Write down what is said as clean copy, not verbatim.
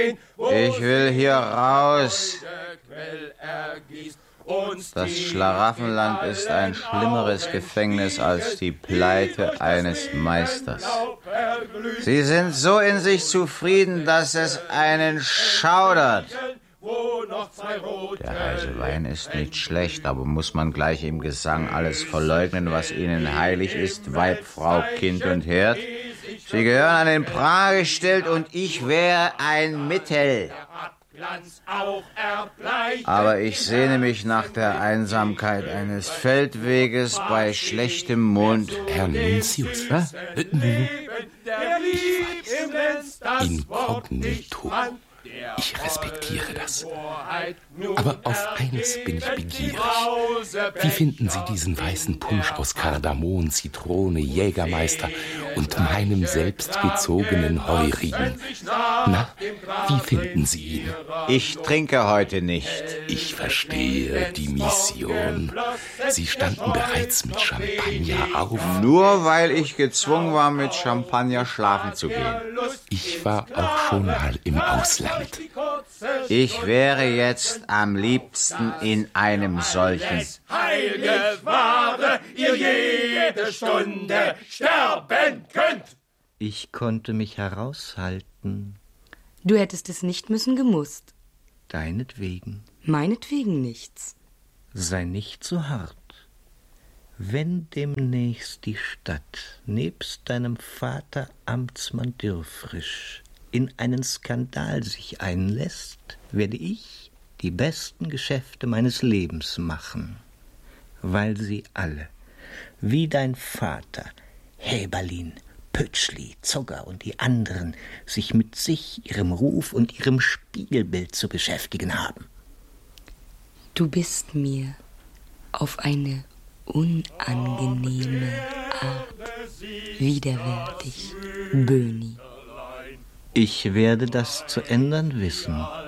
Ich will hier raus. Das Schlaraffenland ist ein schlimmeres Gefängnis als die Pleite eines Meisters. Sie sind so in sich zufrieden, dass es einen schaudert. Der heiße Wein ist nicht schlecht, aber muss man gleich im Gesang alles verleugnen, was ihnen heilig ist, Weib, Frau, Kind und Herd? Sie gehören an den Pranger gestellt und ich wäre ein Mittel. Aber ich sehne mich nach der Einsamkeit eines Feldweges bei schlechtem Mond. Herr Nuntius, ich weiß, inkognito. Ich respektiere das. Aber auf eines bin ich begierig. Wie finden Sie diesen weißen Punsch aus Kardamom, Zitrone, Jägermeister und meinem selbstgezogenen Heurigen? Na, wie finden Sie ihn? Ich trinke heute nicht. Ich verstehe die Mission. Sie standen bereits mit Champagner auf. Nur weil ich gezwungen war, mit Champagner schlafen zu gehen. Ich war auch schon mal im Ausland. Ich wäre jetzt am liebsten in einem solchen. Heilgewahre, ihr jede Stunde sterben könnt. Ich konnte mich heraushalten. Du hättest es nicht müssen gemusst. Deinetwegen. Meinetwegen nichts. Sei nicht so hart. Wenn demnächst die Stadt nebst deinem Vater Amtsmann Dürfrisch in einen Skandal sich einlässt, werde ich die besten Geschäfte meines Lebens machen, weil sie alle, wie dein Vater, Häberlin, Pütschli, Zogger und die anderen, sich mit sich, ihrem Ruf und ihrem Spiegelbild zu beschäftigen haben. Du bist mir auf eine unangenehme Art widerwärtig, Böhni. Ich werde das zu ändern wissen.